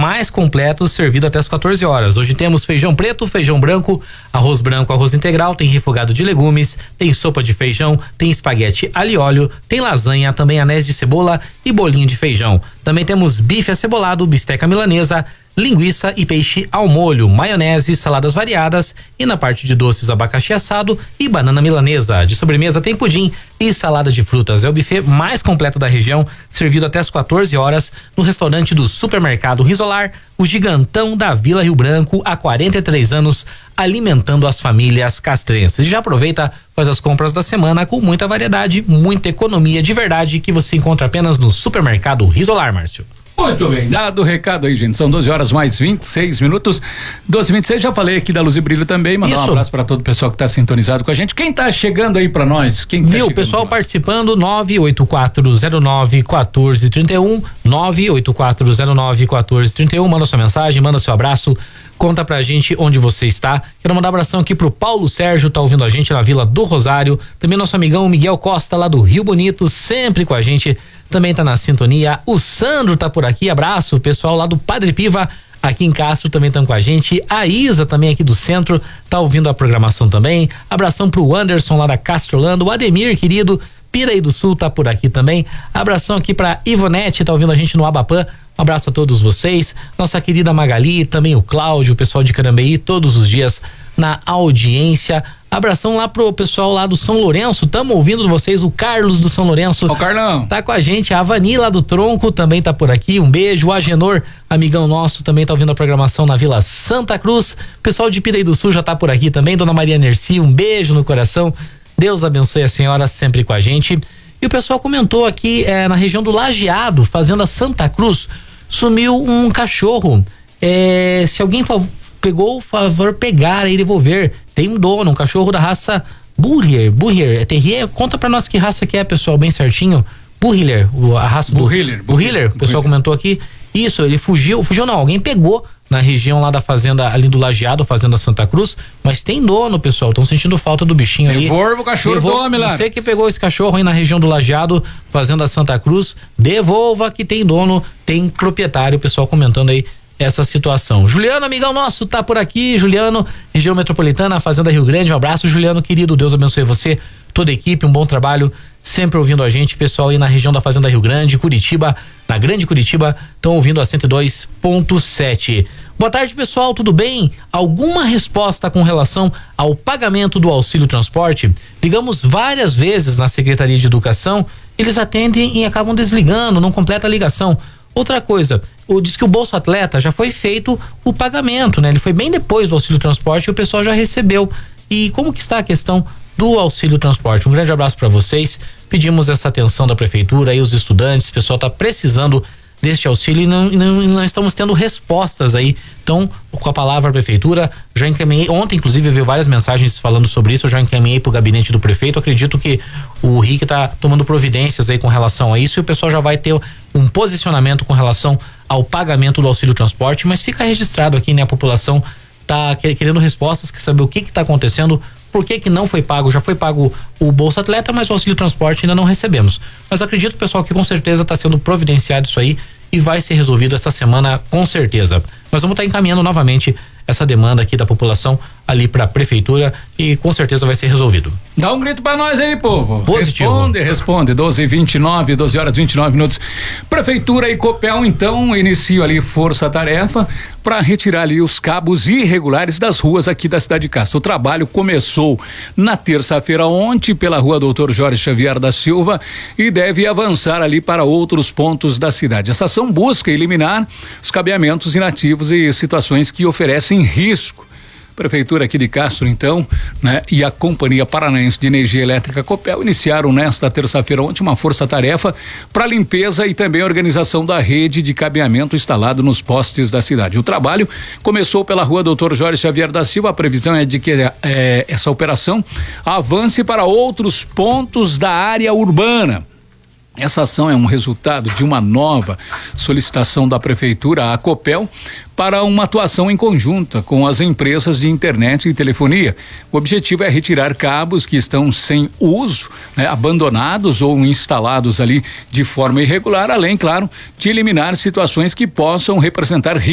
mais completo, servido até as 14 horas. Hoje temos feijão preto, feijão branco, arroz integral, tem refogado de legumes, tem sopa de feijão, tem espaguete alho e óleo, tem lasanha, também anéis de cebola e bolinho de feijão. Também temos bife acebolado, bisteca milanesa, linguiça e peixe ao molho, maionese, saladas variadas e na parte de doces, abacaxi assado e banana milanesa. De sobremesa tem pudim e salada de frutas. É o buffet mais completo da região, servido até as 14 horas no restaurante do Supermercado Risolar, o gigantão da Vila Rio Branco, há 43 anos, alimentando as famílias castrenses. Já aproveita, faz as compras da semana com muita variedade, muita economia de verdade que você encontra apenas no Supermercado Risolar, Márcio. Muito bem, dado o recado aí, gente, são 12 horas mais 26 minutos, 12h26, já falei aqui da Luz e Brilho também, mandar um abraço para todo o pessoal que tá sintonizado com a gente. Quem tá chegando aí para nós? Quem Viu, o pessoal participando, 984091431, 984091431, manda sua mensagem, manda seu abraço, conta pra gente onde você está. Quero mandar um abração aqui pro Paulo Sérgio, tá ouvindo a gente na Vila do Rosário, também nosso amigão Miguel Costa lá do Rio Bonito, sempre com a gente, também tá na sintonia. O Sandro tá por aqui, abraço, pessoal lá do Padre Piva, aqui em Castro também estão com a gente. A Isa também aqui do centro tá ouvindo a programação também. Abração pro Anderson lá da Castrolando, o Ademir, querido, Piraí do Sul tá por aqui também. Abração aqui pra Ivonete, tá ouvindo a gente no Abapã. Um abraço a todos vocês, nossa querida Magali, também o Cláudio, o pessoal de Carambeí, todos os dias na audiência. Abração lá pro pessoal lá do São Lourenço, tamo ouvindo vocês, o Carlos do São Lourenço. Ô Carlão. Tá com a gente, a Vani lá do Tronco também tá por aqui, um beijo. O Agenor, amigão nosso, também tá ouvindo a programação na Vila Santa Cruz. Pessoal de Piraí do Sul já tá por aqui também, Dona Maria Nerci, um beijo no coração. Deus abençoe a senhora sempre com a gente. E o pessoal comentou aqui, na região do Lajeado, Fazenda Santa Cruz, sumiu um cachorro. Se alguém pegou, favor pegar e devolver. Tem um dono, um cachorro da raça Burrier, Terrier. Conta pra nós que raça que é, pessoal, bem certinho. Burrier, a raça do Burrier, o pessoal comentou aqui. Isso, ele fugiu não, alguém pegou na região lá da fazenda, ali do Lajeado, Fazenda Santa Cruz, mas tem dono, pessoal, estão sentindo falta do bichinho aí. Devolva o cachorro do homem lá. Você que pegou esse cachorro aí na região do Lajeado, Fazenda Santa Cruz, devolva que tem dono, tem proprietário, o pessoal comentando aí essa situação. Juliano, amigão nosso, tá por aqui, Juliano, região metropolitana, Fazenda Rio Grande, um abraço, Juliano, querido, Deus abençoe você, toda a equipe, um bom trabalho, sempre ouvindo a gente, pessoal aí na região da Fazenda Rio Grande, Curitiba, na Grande Curitiba, estão ouvindo a 102.7. Boa tarde, pessoal, tudo bem? Alguma resposta com relação ao pagamento do auxílio transporte? Ligamos várias vezes na Secretaria de Educação, eles atendem e acabam desligando, não completa a ligação. Outra coisa, diz que o Bolsa Atleta já foi feito o pagamento, né? Ele foi bem depois do auxílio transporte e o pessoal já recebeu. E como que está a questão do auxílio transporte? Um grande abraço para vocês. Pedimos essa atenção da prefeitura e os estudantes, o pessoal está precisando deste auxílio e não estamos tendo respostas aí. Então, com a palavra prefeitura, já encaminhei, ontem inclusive veio várias mensagens falando sobre isso, eu já encaminhei pro gabinete do prefeito, acredito que o Rick está tomando providências aí com relação a isso e o pessoal já vai ter um posicionamento com relação ao pagamento do auxílio transporte, mas fica registrado aqui, né, a população tá querendo respostas, quer saber o que tá acontecendo, por que não foi pago, já foi pago o Bolsa Atleta, mas o auxílio transporte ainda não recebemos. Mas acredito, pessoal, que com certeza está sendo providenciado isso aí e vai ser resolvido essa semana com certeza. Nós vamos estar encaminhando novamente essa demanda aqui da população ali para a prefeitura e com certeza vai ser resolvido. Dá um grito para nós aí, povo. Positivo. Responde. 12h29, 12 horas 29 minutos. Prefeitura e Copel então iniciam ali força-tarefa para retirar ali os cabos irregulares das ruas aqui da cidade de Castro. O trabalho começou na terça-feira ontem pela rua Doutor Jorge Xavier da Silva e deve avançar ali para outros pontos da cidade. Essa ação busca eliminar os cabeamentos inativos e situações que oferecem risco. Prefeitura aqui de Castro, então, né, e a Companhia Paranaense de Energia Elétrica Copel iniciaram nesta terça-feira ontem uma força-tarefa para limpeza e também organização da rede de cabeamento instalado nos postes da cidade. O trabalho começou pela rua Doutor Jorge Xavier da Silva. A previsão é de que essa operação avance para outros pontos da área urbana. Essa ação é um resultado de uma nova solicitação da prefeitura à Copel para uma atuação em conjunta com as empresas de internet e telefonia. O objetivo é retirar cabos que estão sem uso, né, abandonados ou instalados ali de forma irregular, além, claro, de eliminar situações que possam representar